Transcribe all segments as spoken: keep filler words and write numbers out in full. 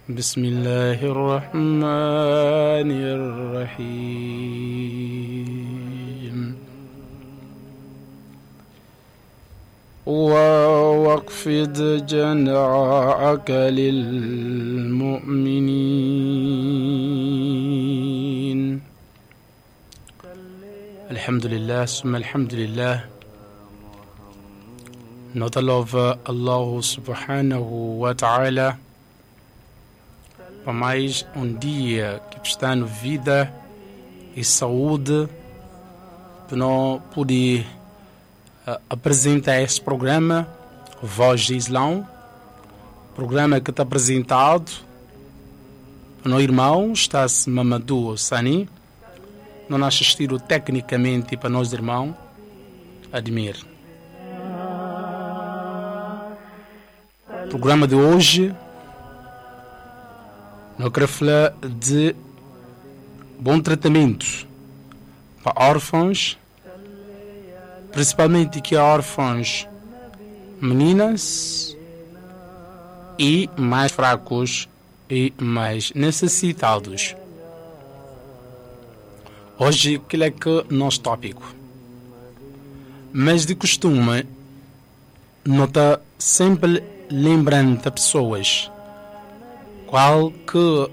بسم الله الرحمن الرحيم واخفض جناحك للمؤمنين. الحمد لله ثم الحمد لله. Nós louvamos Allah subhanahu wa ta'ala para mais um dia que está na vida e saúde para nós poder uh, apresentar esse programa Voz de Islão, programa que está apresentado para meu irmão está-se Mamadou Sani, não assistiram tecnicamente para nós irmãos Admir. O programa de hoje nós queremos falar de bom tratamento para órfãos, principalmente que órfãos meninas e mais fracos e mais necessitados. Hoje aquele é que é o nosso tópico. Mas de costume, não está sempre lembrando as pessoas qual que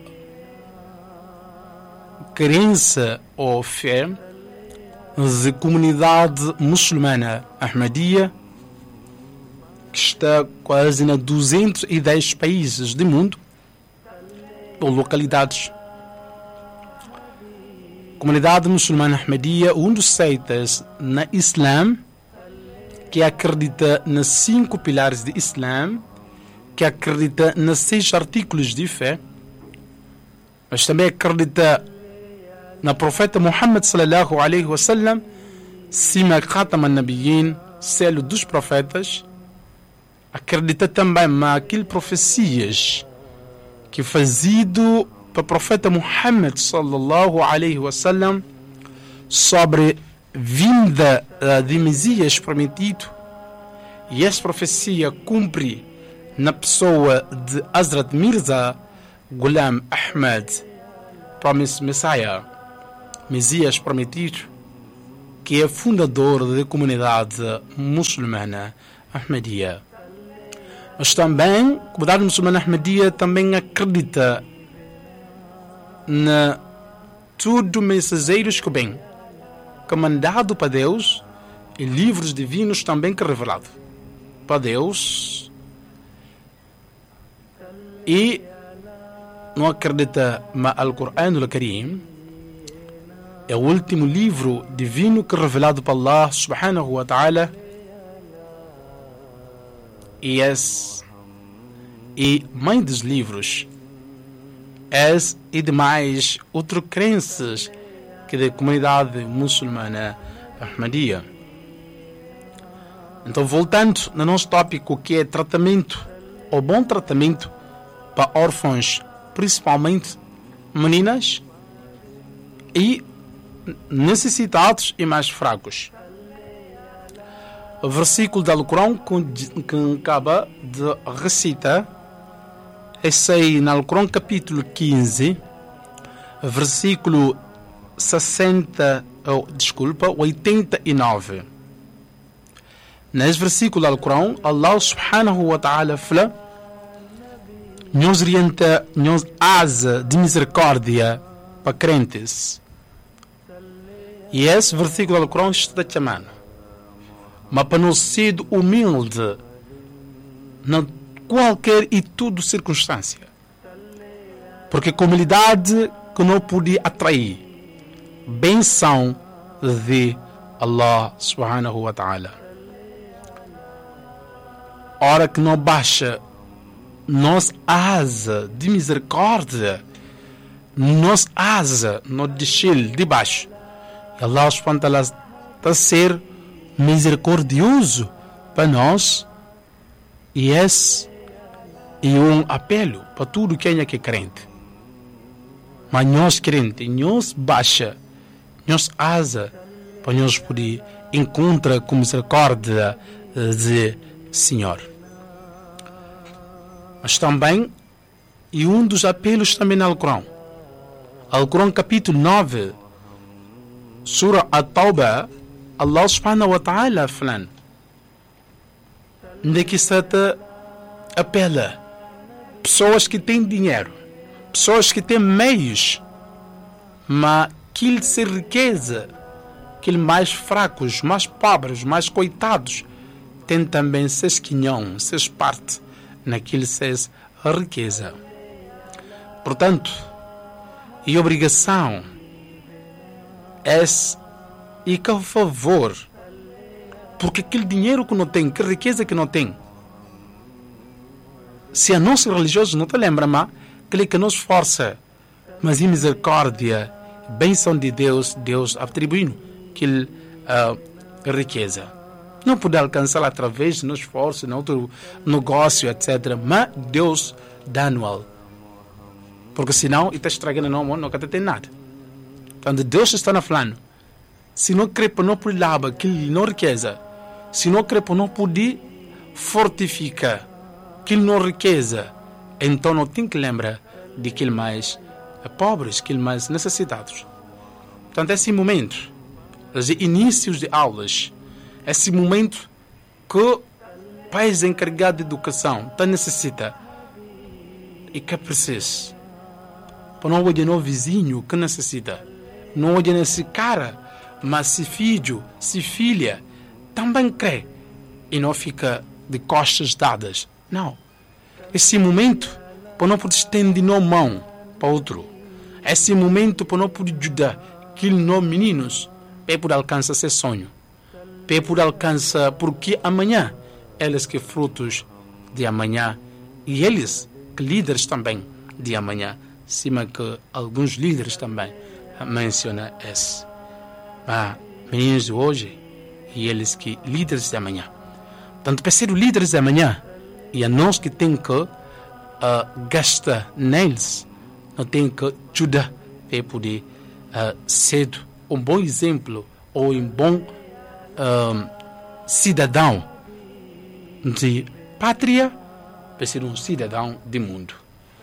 crença ou fé da comunidade muçulmana Ahmadiyya, que está quase em duzentos e dez países do mundo ou localidades. A comunidade muçulmana Ahmadiyya, um dos seitas na Islã, que acredita nos cinco pilares de Islã, que acredita nos seis artículos de fé, mas também acredita na profeta Muhammad sallallahu alaihi wasallam, cima Khatam al-Nabiyyin, selo dos profetas. Acredita também naquelas profecias que fazido para o profeta Muhammad sallallahu alaihi wasallam sobre vinda de Messias prometido, e essa profecia cumpre na pessoa de Hazrat Mirza Ghulam Ahmad, Promised Messiah, Messias prometido, que é fundador da comunidade muçulmana Ahmadiyya. Mas também a comunidade muçulmana Ahmadiyya também acredita na tudo mensageiros que bem, que mandado para Deus, e livros divinos também que revelado para Deus. E não acredita na Al-Qur'an al-Karim, é o último livro divino que é revelado para Allah subhanahu wa ta'ala, e esse e mãe dos livros, esse e demais outras crenças que da comunidade muçulmana Ahmadiyya. Então, voltando no nosso tópico, que é tratamento, ou bom tratamento para órfãos, principalmente meninas e necessitados e mais fracos. O versículo do Alcorão que acaba de recitar, esse aí no Alcorão capítulo quinze, versículo sessenta, oh, desculpa, oitenta e nove. Nesse versículo do Alcorão, Allah subhanahu wa ta'ala fala: nos orienta, nos asa de misericórdia para crentes. E esse versículo do Alcorão está chamando, mas para nós ser humilde na qualquer e tudo circunstância, porque a comunidade que não podia atrair benção de Allah subhanahu wa ta'ala. Hora que não baixa nos asa de misericórdia, nos asa não deixa de baixo, e Allah subhanahu wa ta'ala está a ser misericordioso para nós, e esse é um apelo para tudo quem é que é crente. Mas nós crentes, nós baixa, nós asa para nós poder encontrar com misericórdia de Senhor. Mas também e um dos apelos também no Alcorão. Alcorão capítulo nove, Surah At-Tawbah, Allah subhanahu wa ta'ala falando de que se apela pessoas que têm dinheiro, pessoas que têm meios, mas aquilo ser riqueza, aqueles mais fracos, mais pobres, mais coitados, tem também seus quinhão, seus parte naquilo seus riqueza. Portanto, e obrigação é e que favor, porque aquele dinheiro que não tem, que riqueza que não tem, se a nossa religiosa não te lembra, mas aquele que nos força, mas em misericórdia, bênção de Deus, Deus atribuindo aquele uh, riqueza. Não pode alcançar através de nosso esforço, no outro negócio, etcétera. Mas Deus dá-no. Porque senão, ele está estragando o nome, não tem nada. Então, Deus está falando. Se não crê para não poder lavar aquilo não riqueza, se não crê para não poder fortificar aquilo não riqueza, então não tem que lembrar de aqueles mais pobres, aqueles mais necessitados. Portanto, esse momento, os inícios de aulas, esse momento que o país encarregado de educação está necessita e que precisa. Para não olhar no vizinho que necessita, não olhar nesse cara, mas se filho, se filha, também crê e não fica de costas dadas. Não. Esse momento para não poder estender a mão para outro. Esse momento para não poder ajudar aqueles não meninos para poder alcançar seu sonho. Para poder alcançar, porque amanhã eles que frutos de amanhã e eles que líderes também de amanhã. Cima que alguns líderes também mencionam esse. Ah, meninos de hoje e eles que líderes de amanhã. Portanto, para ser líderes de amanhã, e a nós que tem que uh, gastar neles, não tem que ajudar para poder uh, ser um bom exemplo ou um bom uh, cidadão de pátria, para ser um cidadão de mundo.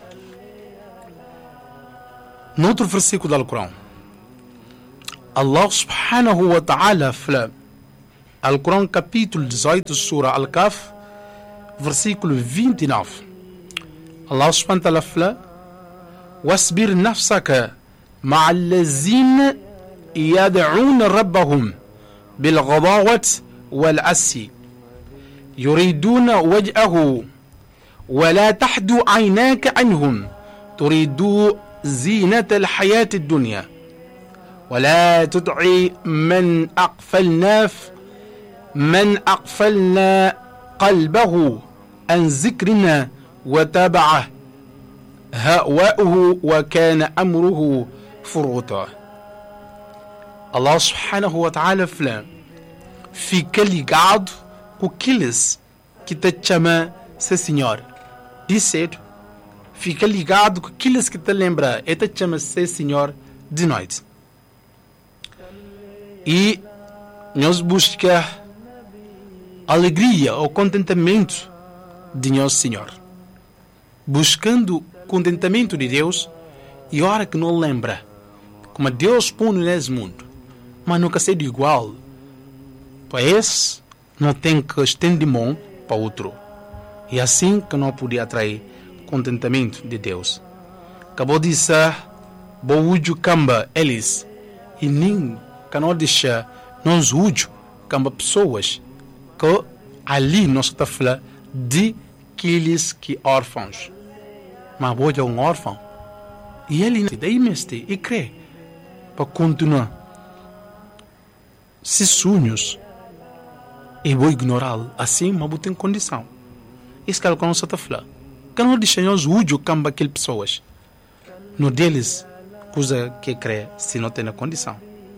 No outro versículo do Alcorão, Allah subhanahu wa ta'ala fala, Alcorão capítulo dezoito, Surah Al-Kahf, versículo vinte e nove. Allah subhanahu wa ta'ala fala, وَاسْبِرْ نَفْسَكَ مَعَ الَّذِينَ يَدْعُونَ رَبَّهُمْ بِالْغَضَاوَةِ وَالْعَشِيِّ يُرِيدُونَ وَجْهَهُ وَلَا تَحْدُ عَيْنَاكَ عَنْهُمْ تُرِيدُ زينة الحياة الدنيا ولا تطع من أغفلنا من أغفلنا قلبه عن ذكرنا وتبع هواءه وكان أمره فرطا. الله سبحانه وتعالى فلا fica ligado com aqueles que te chamam seu Senhor. De cedo, fica ligado com aqueles que te lembram e te chamam seu Senhor de noite. E nós buscamos alegria ou contentamento de nosso Senhor. Buscando contentamento de Deus, e hora que não lembra como Deus põe nesse mundo, mas nunca ser igual. Para esse, não tem que estender mão para outro. E assim que não podia atrair contentamento de Deus. Acabou de ser boúdio camba eles e nem que não deixa nós údio camba pessoas que ali nós está falando de aqueles que órfãos. Mas hoje é um órfão e ele daí mesmo e crê para continuar se sonhos e vou ignorá-lo assim, mas vou ter condição. Isso que ela não está falando. Que não deixa nós údio camba aquelas pessoas. No deles, coisa que crê se não tem a condição.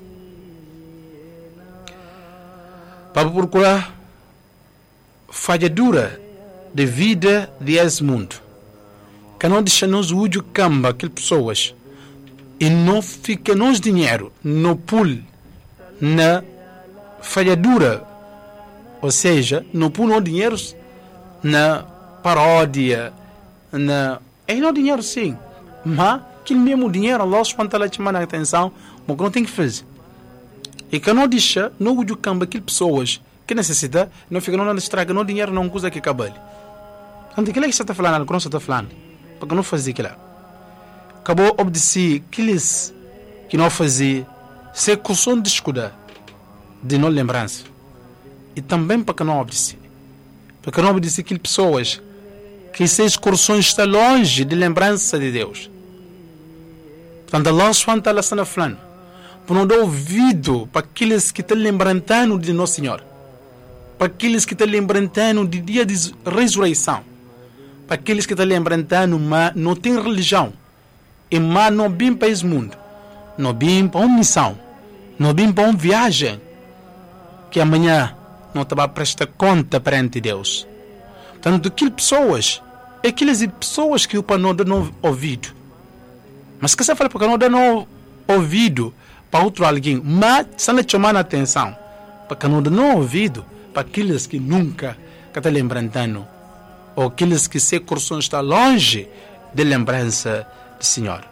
Para procurar falhadura de vida desse mundo. Que não deixa nós údio camba aquelas pessoas. E não fica nos dinheiro no pulo na falhadura. Ou seja, não pulo dinheiro na paródia, na É não dinheiro sim, mas aquele mesmo dinheiro Allah subhanahu wa ta'ala te manda atenção, mas que não tem que fazer. E que não deixa, não usa o campo aquelas pessoas que necessitam, não fica, não estraga, não dinheiro, não usa que acabou. Então, aquilo que você está falando, que não está falando, porque não fazia aquilo. Acabou obedecer aqueles que não fazia, se cursou de escuda, de não lembrança. E também para que não obedecer. Para que não obedecer aquelas pessoas que essas cursões estão longe de lembrança de Deus. Portanto, Allah subhanahu wa ta'ala está falando, por não dar ouvido para aqueles que estão lembrando de Nosso Senhor, para aqueles que estão lembrando de dia de ressurreição, para aqueles que estão lembrando, mas não tem religião, e mas não vêm para esse mundo, não vêm para uma missão, não vêm para uma viagem, que amanhã não te vai prestar conta perante Deus. Portanto, aquelas pessoas, aquelas pessoas que o Pai não dá ouvido, mas que você fala porque não dá ouvido para outro alguém, mas se não chamar a atenção, porque não dá ouvido para aqueles que nunca estão lembrando, ou aqueles que seu coração está longe de lembrança do Senhor.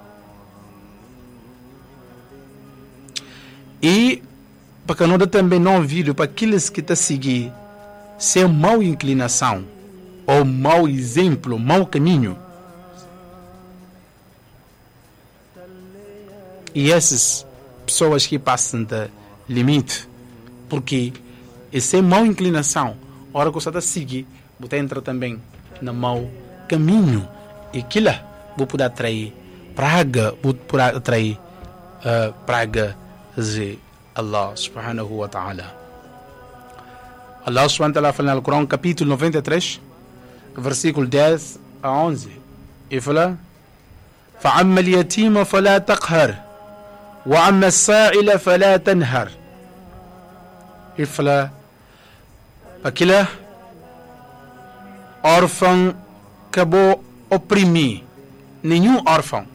E porque não dá também não ouvido para aqueles que estão a seguir seu mau inclinação, ou mau exemplo, mau caminho. E essas pessoas que passam de limite, porque essa mau inclinação, a hora que você está a seguir, você entra também no mau caminho, e aquilo você pode atrair praga, você pode atrair uh, praga de Allah subhanahu wa ta'ala. Allah subhanahu wa ta'ala fala no Corão, capítulo noventa e três, versículo dez a onze, e fala: فَعَمَّ الْيَتِيمَ فَلَا تَقْهَرْ وَعَمَّ السَّائِلَ فَلَا تَنْهَرْ. E fala, aquele órfão que vou oprimir, nenhum órfão,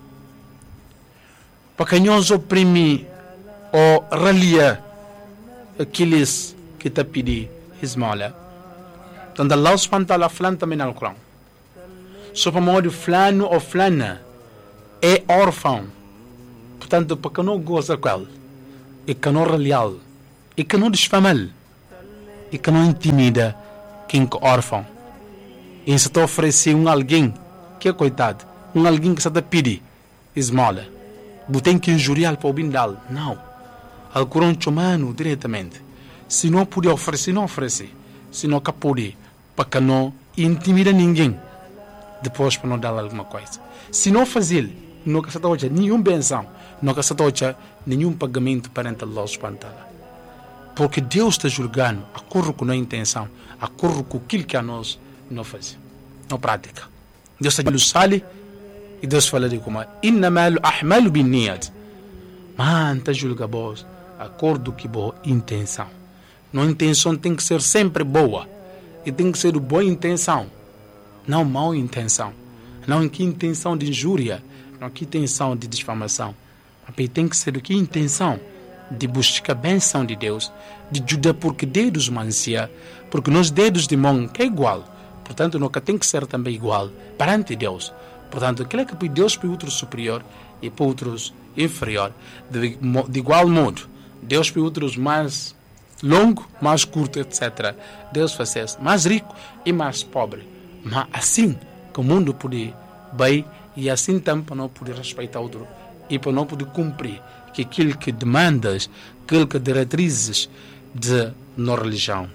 porque não oprimir ou ralia aqueles que te pedem esmola. Então Allah subhanahu wa ta'ala falando também no Corão, sobre o modo fulano ou fulana é órfão, portanto, porque não goza com ele, e que não ralia, e que não desfama, e que não intimida quem é órfão. E se te oferecer um alguém que é coitado, um alguém que se te pede esmola, você tem que injuriar para o bem dele. Não. Al Corão chamando diretamente. Se não puder oferecer, não oferecer. Se não pode, para que não intimida ninguém, depois para não dar alguma coisa. Se não fazer, não que se toca nenhuma benção, não que se toca nenhum pagamento perante Allah subhanahu wa ta'ala. Porque Deus está julgando, acordo com a intenção, acordo com aquilo que a nós não faz, não pratica. Deus está julgando sali, e Deus fala de como innamal a'malu binniyat. Mas está julgando vos, acordo que boa intenção. Não, a intenção tem que ser sempre boa, e tem que ser de boa intenção, não mau intenção, não que intenção de injúria, não que intenção de difamação, mas tem que ser de que intenção de buscar a benção de Deus, de ajudar, porque dedos mancia, porque nos dedos de mão que é igual, portanto nunca tem que ser também igual perante Deus. Portanto, aquilo que para Deus para outros superior e para outros inferior, de, de igual modo, Deus para outros mais longo, mais curto, etcétera. Deus faz mais rico e mais pobre. Mas assim que o mundo pode bem, e assim também para não poder respeitar outro, e para não poder cumprir que aquilo que demandas, aquilo que diretrizes de nossa religião.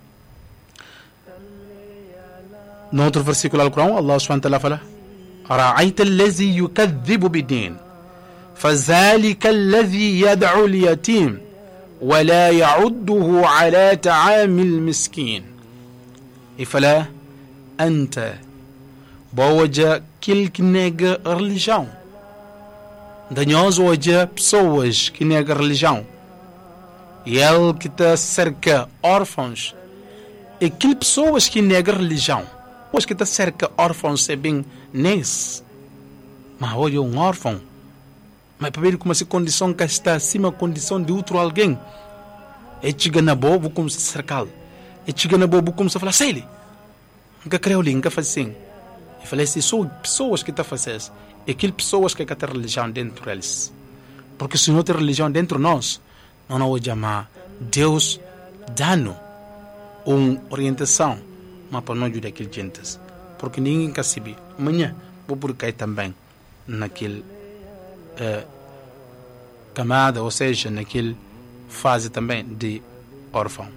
No outro versículo do Corão, Allah subhanahu wa ta'ala fala: رأيت الذي يكذب بالدين فذلك الذي يدعو اليتيم ولا يعده على طعام المسكين. فلا أنت بوجه كل que nega a religião. Danhoso hoje pessoas que negam a religião. E ele que te cerca órfãos. E aquelas pessoas que negam a religião. Pessoas que te cerca órfãos é bem nesse. Mas olha um órfão. Mas para ver como essa condição que está acima da condição de outro alguém. É chega na boa, vou como se cercar. É chega na boa, vou como se falar, sei ele. Nunca creio ali, nunca faz assim. E falei assim, são pessoas que estão a fazer isso. E aquelas pessoas que têm religião dentro deles. Porque se não tem religião dentro de nós, não vamos chamar Deus dando uma orientação, mas para não ajudar aqueles gentes. Porque ninguém quer saber. Amanhã vou por cair também naquele uh, camada, ou seja, naquele fase também de órfão.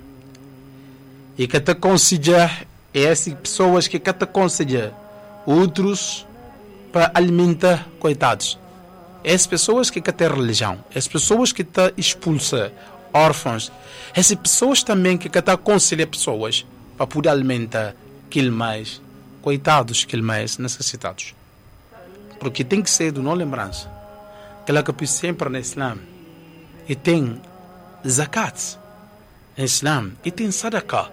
E que te aconselha essas pessoas que te aconselham outros para alimentar coitados. Essas pessoas que têm religião, essas pessoas que te expulsam órfãos, essas pessoas também que te aconselham pessoas para poder alimentar aqueles mais coitados, aqueles mais necessitados. Porque tem que ser de não lembrança. Aquela que sempre no Islã e tem zakat no Islã e tem sadaqah.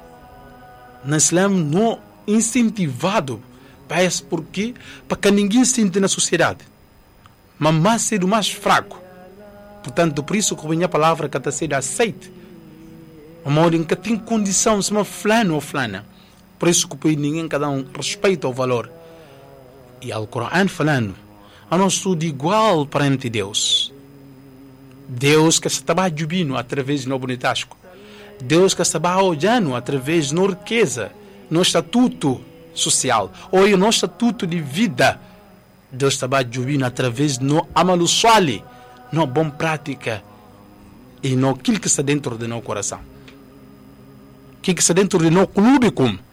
No Islã não incentivado para isso, porque para que ninguém sente na sociedade, mas mais cedo mais fraco. Portanto, por isso que a palavra que está sendo aceita, a modo em que tem condição, se uma fulano ou fulana. Por isso que ninguém cada um respeita o valor. E o Corão falando, a nós tudo igual perante Deus. Deus que está ajudando através do bonitasco. Deus que está olhando através da riqueza, no estatuto social, ou no estatuto de vida. Deus está ajudando através do amalo suali, na boa prática e no aquilo que está dentro do nosso coração. Aquilo que está dentro do nosso clube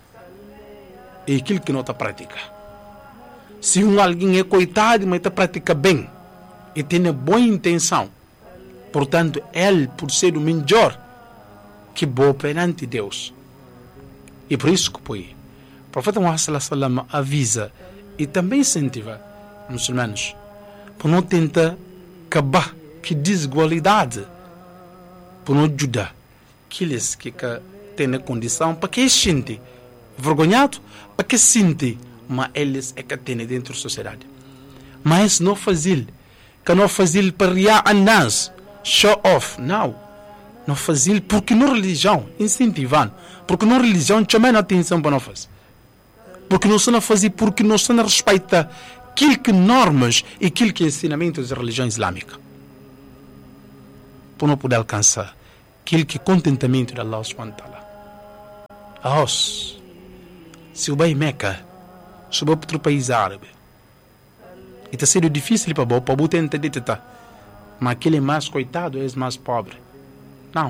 e aquilo que não está prática. Se um alguém é coitado, mas está pratica bem e tem boa intenção, portanto, ele, por ser o melhor, que bom perante Deus. E por isso que foi. O profeta Muhammad sallallahu alaihi wasallam avisa e também incentiva os muçulmanos para não tentar acabar com desigualdade, para não ajudar aqueles que têm a condição para que se sentem vergonhados, para que se sentem, mas eles é que têm dentro da sociedade. Mas não fazer, que não fazer para riar a nós, show off, não. Não fazer porque não religião incentivando, porque não religião chamando a atenção para não fazer, porque não estão a fazer porque não estão a respeitar aquilo que normas e aquilo que ensinamentos da religião islâmica, para não poder alcançar aquilo que contentamento de Allah subhanahu wa ta'ala. Aos se o vai Meca, se o vai para outro país árabe, e está sendo difícil para o para o entender, mas aquele mais coitado é mais pobre. Não.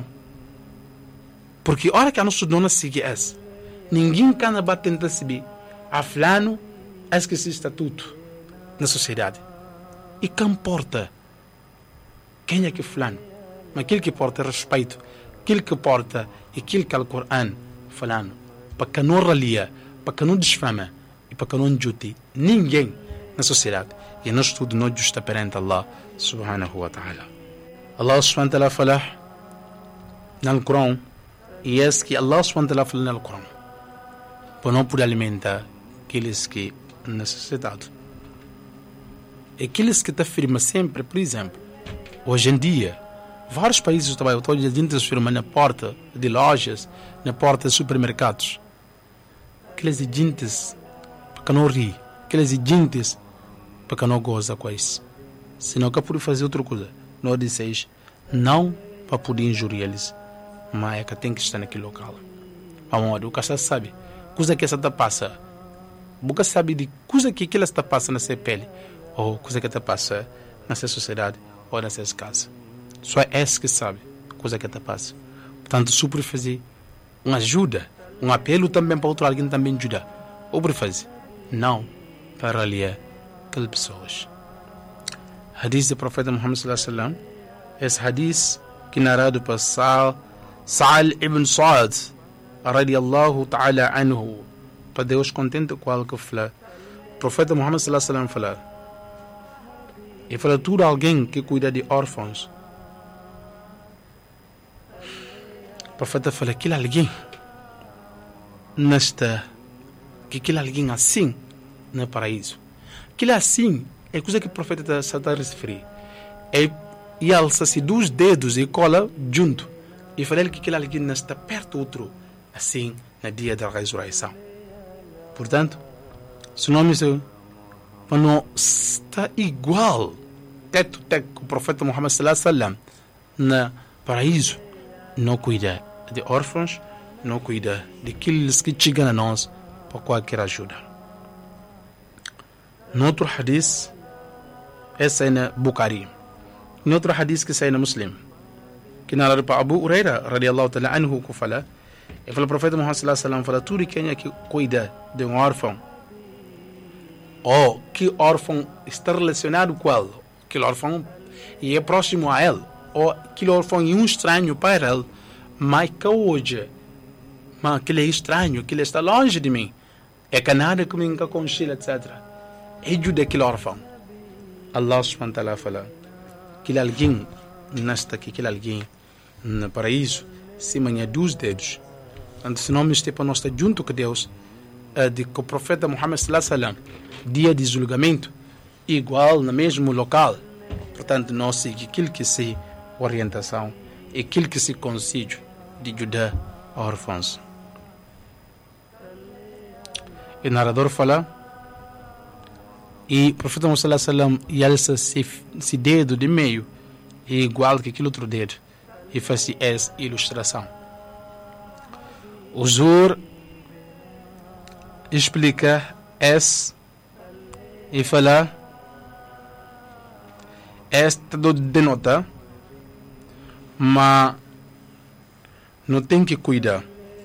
Porque a hora que a nossa dona segue essa, ninguém can tentar saber a fulano é que esse estatuto na sociedade. E quem importa quem é que é fulano? Mas aquele que porta respeito, aquele que porta e aquele que é o Corão falando, para que não ralia, para que não desfama e para que não injute ninguém na sociedade. E nós tudo não justa perante Allah subhanahu wa ta'ala. Allah subhanahu wa ta'ala fala no Corão, e é que Allah subhanahu wa ta'ala fala no Corão, para não poder alimentar aqueles que necessitados. Aqueles que te afirmam sempre, por exemplo, hoje em dia, vários países do trabalho, toda a gente afirma na porta de lojas, na porta de supermercados. Aqueles gente para que não ri, aqueles gente para que não goza com isso. Se não quer poder fazer outra coisa, não disseis não para poder injuriar eles, mas é que tem que estar naquele local. Vamos lá, o que sabe, coisa que essa está passa, o que sabe de coisa que aquela está passa na sua pele, ou coisa que está passa na sua sociedade, ou na sua casa. Só é esse que sabe coisa que está passa. Portanto, se por fazer uma ajuda, um apelo também para outro alguém também ajudar, ou por fazer, não para aliar aquelas pessoas. Hadith do profeta Muhammad sallallahu alaihi wasallam, esse hadith que narrado por Sa'al Sa'al ibn Sa'ad radiyallahu ta'ala anhu, para Deus contente com algo que fala. O profeta Muhammad sallallahu alaihi wasallam fala, e fala tudo alguém que cuida de órfãos. O profeta fala, aquele alguém nesta, que aquele alguém assim no paraíso. Aquele assim é coisa que o profeta está a referir. É, e alça-se dos dedos e cola junto. E fala que aquele alguém está perto do outro, assim, no dia da ressurreição. Portanto, Se o nome para não está igual teto teto com o profeta Muhammad sallallahu alaihi wasallam no paraíso, não cuida de órfãos, não cuida daqueles que chegam a nós para qualquer ajuda. No outro hadith, essa é na Bukhari. No outro hadith que sai na Muslim, que narrado para Abu Huraira radiallahu ta'ala anhu, que fala, e fala o profeta Muhammad sallallahu alaihi wasallam, fala, tudo quem é que cuida de um órfão, ou que órfão está relacionado com ele, aquele órfão e é próximo a ele, ou aquele órfão é um estranho para ele, mas que hoje, mas aquele é estranho, aquele está longe de mim, é que nada comigo com Chile, etcétera. Ajuda aquele órfão. Allah subhanahu wa ta'ala fala, aquele alguém nesta aqui, aquele alguém no paraíso, se manhã dos dedos. Então, se não me esteja para nós estar junto com Deus, de que o profeta Muhammad sallallahu alaihi wasallam, dia de julgamento, igual no mesmo local. Portanto, nós seguimos aquilo que se orientação e aquilo que se conselho de ajudar órfãos. E o narrador fala, e o profeta Muhammad sallallahu alaihi wasallam, e alça esse dedo de meio, é igual que aquele outro dedo, e faz essa ilustração. O Zur explica essa e fala, esta denota, mas não tem que cuidar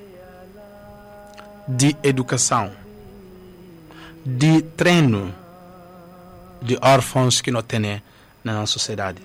de educação, de treino de órfãos que não tem na nossa sociedade.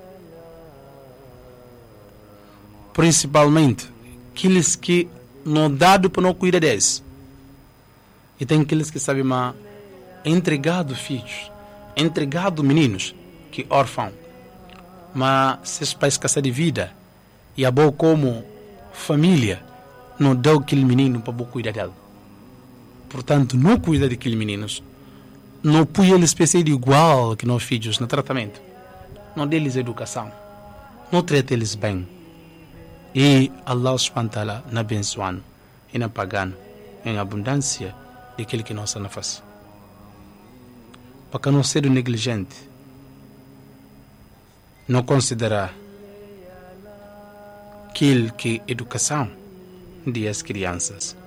Principalmente aqueles que não dado para não cuidar deles. E tem aqueles que sabem, mas entregado filhos, entregado meninos que órfão, mas seus pais escassem de vida e a boa como família não deu aquele menino para boa cuidar dele. Portanto, não cuida daqueles meninos, não põe eles espécie de igual que nós filhos no tratamento, não dê-lhes educação, não trata eles bem. E Allah subhanahu wa ta'ala na abençoando e na pagando em abundância daquilo que nós não faz. Para não ser negligente, não considerar aquilo que educação das crianças.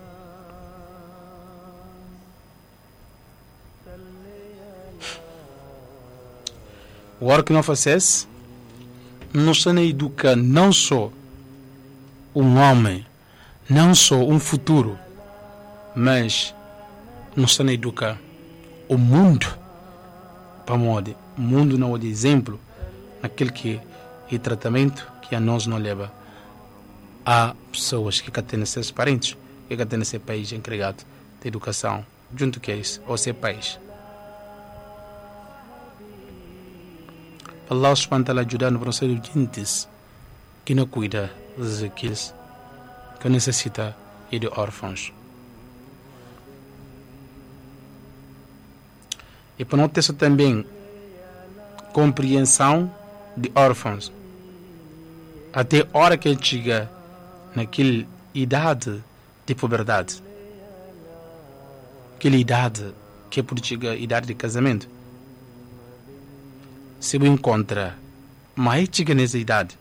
O que que nós fazemos, nós não educa não só um homem, não só um futuro, mas nós não educa o mundo para modo, o mundo não é de exemplo naquele que é tratamento que a nós não leva a pessoas que têm seus parentes, que têm seu país encarregado de educação, junto que eles, ou seu país. Allah subhanahu wa ta'ala ajudando para os ouvintes que não cuida daqueles que necessitam de órfãos. E para não ter também compreensão de órfãos, até a hora que ele chega naquela idade de puberdade, aquela idade que é por chegar a idade de casamento, se o encontra, mas chega nessa idade,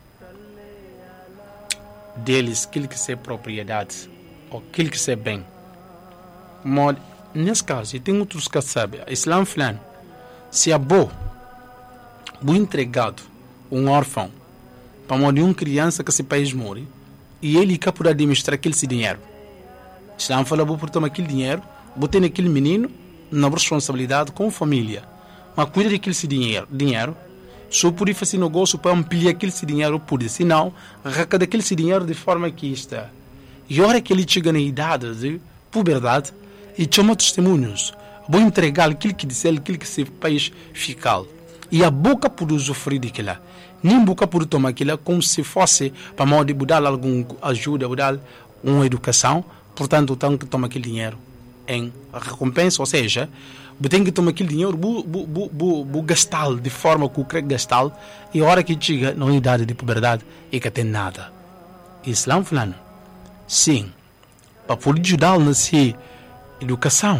deles, aquilo que é propriedade, ou aquilo que é bem. Mas, nesse caso, e tem outros que sabem, Islam falando, se é bom, bom entregado, um órfão, para morrer uma criança que esse país morre, e ele que por administrar aquele dinheiro. Islam fala, vou por tomar aquele dinheiro, vou ter aquele menino na responsabilidade com a família. Mas cuida daquele dinheiro, dinheiro, só por fazer negócio para ampliar aquele dinheiro, por senão, arranca daquele dinheiro de forma que está. E a hora que ele chega na idade de puberdade, e chama testemunhos, vou entregar aquilo que disse, aquilo que se país fical. E a boca por usufruir daquilo, nem boca por tomar aquilo, como se fosse para modo de dar alguma ajuda, dar uma educação, portanto, tem que tomar aquele dinheiro em recompensa, ou seja, tem que tomar aquele dinheiro, vou gastá-lo de forma que eu quero gastá-lo, e a hora que chega na idade de puberdade, e que tem nada. Islam falando, sim, para poder ajudá-lo nessa educação,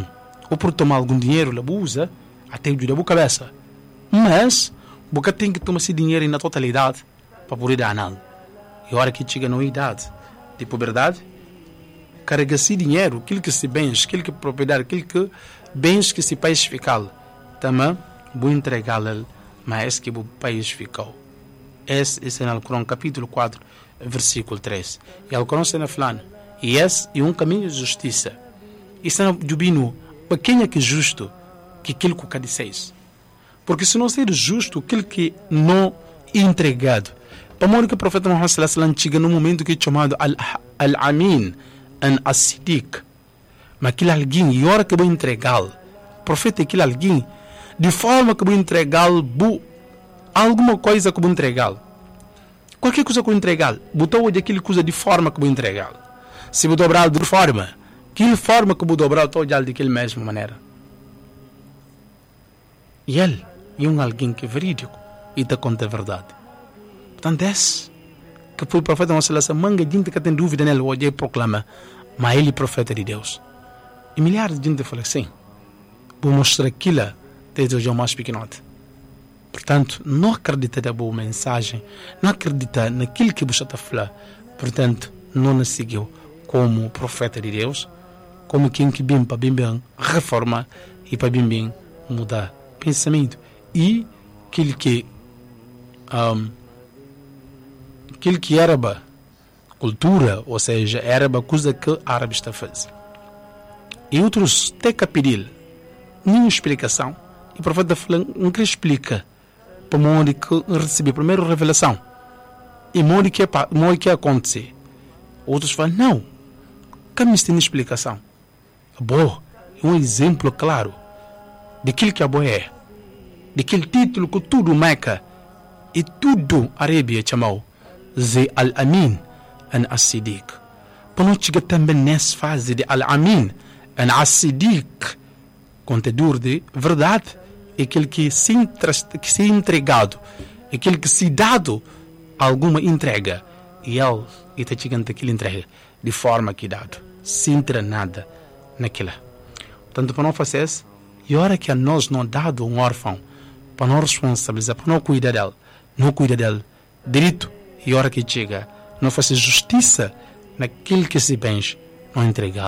ou por tomar algum dinheiro, ela usa, até ajuda a boa cabeça. Mas, você tem que tomar esse dinheiro na totalidade para poder dar nada. E a hora que chega na idade de puberdade, carrega esse dinheiro, aquilo que se bens, aquilo que propriedade, aquilo que bens que se país fical, também vou entregá-lo mais que o país ficou. Esse, esse é no Alcorão, capítulo quatro, versículo três. E o Alcorão está falando, e esse é um caminho de justiça. Isso é jubino, pequeno que justo, que aquilo que o disse. Porque se não ser justo, aquilo que não é entregado. Para morrer que o profeta Muhammad sallallahu alaihi wasallam chega no momento que é chamado Al-Amin, Al-Siddiq. Mas aquele alguém, e a hora que vou entregá-lo, o profeta é aquele alguém, de forma que vou entregá-lo, alguma coisa que vou entregá-lo. Qualquer coisa que vou entregá-lo, botou aquela coisa de forma que vou entregá-lo. Se vou dobrar de forma, que forma que vou dobrar, estou olhando daquela mesma maneira. E ele é um alguém que é verídico e está contra a verdade. Portanto, esse que foi o profeta Muhammad sallallahu alaihi wasallam, manga gente que tem dúvida nele, hoje ele proclama, mas ele é profeta de Deus. E milhares de gente falam assim, vou mostrar aquilo desde o mais pequenote. Portanto, não acredita na boa mensagem, não acredita naquilo que você está falando. Portanto, não nos seguiu como profeta de Deus, como quem que vem para bem bem reformar e para bem bem mudar pensamento. E aquele que um, aquele que era cultura, ou seja, era a coisa que o árabe está a fazer. E outros têm que pedir nenhuma explicação. E o profeta não quer explicar para onde que receber a primeira revelação e onde que onde que acontecer. Outros falam, não, como isso tem explicação? Bom, é um exemplo claro daquilo que a boa é, daquele título que tudo Meca e tudo a Arábia chamou de Al-Amin and As-Siddiq. Para nós chegar também nessa fase de Al-Amin and As-Siddiq, contador de verdade, é aquele que se, que se entregado, é aquele que se dado alguma entrega, e ele está chegando aquela entrega de forma que dado, sem entrar nada naquela. Portanto, para não fazer isso, e a hora que a nós não dado um órfão, para não responsabilizar, para não cuidar dele, não cuidar dele direito, e a hora que chega, não fazer justiça naquilo que se bens, não entregar.